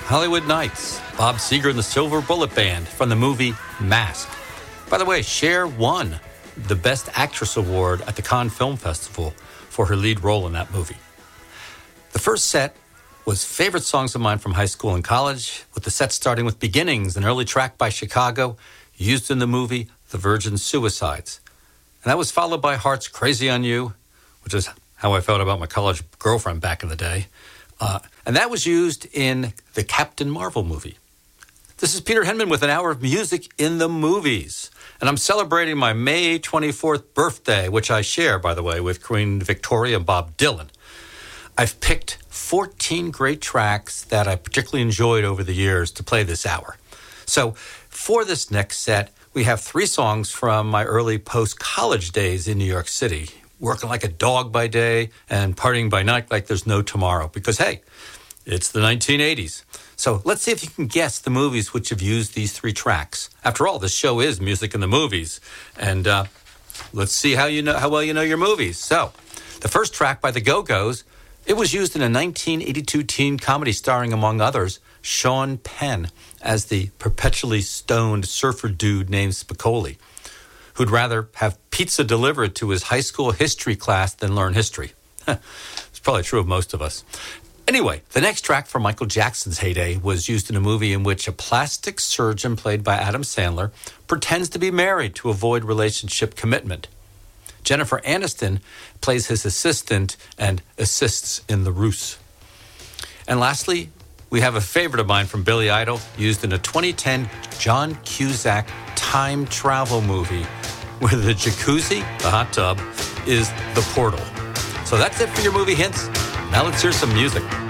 Hollywood Nights, Bob Seger and the Silver Bullet Band from the movie Mask. By the way, Cher won the Best Actress Award at the Cannes Film Festival for her lead role in that movie. The first set was favorite songs of mine from high school and college, with the set starting with Beginnings, an early track by Chicago, used in the movie The Virgin Suicides. And that was followed by Heart's Crazy on You, which is how I felt about my college girlfriend back in the day. And that was used in the Captain Marvel movie. This is Peter Henman with an hour of music in the movies. And I'm celebrating my May 24th birthday, which I share, by the way, with Queen Victoria and Bob Dylan. I've picked 14 great tracks that I particularly enjoyed over the years to play this hour. So for this next set, we have 3 songs from my early post-college days in New York City, working like a dog by day and partying by night like there's no tomorrow. Because, hey, it's the 1980s. So let's see if you can guess the movies which have used these 3 tracks. After all, this show is music in the movies. And let's see how well you know your movies. So the first track by the Go-Go's, it was used in a 1982 teen comedy starring, among others, Sean Penn as the perpetually stoned surfer dude named Spicoli, who'd rather have pizza delivered to his high school history class than learn history. It's probably true of most of us. Anyway, the next track from Michael Jackson's heyday was used in a movie in which a plastic surgeon played by Adam Sandler pretends to be married to avoid relationship commitment. Jennifer Aniston plays his assistant and assists in the ruse. And lastly, we have a favorite of mine from Billy Idol, used in a 2010 John Cusack time travel movie where the jacuzzi, the hot tub, is the portal. So that's it for your movie hints. Now let's hear some music.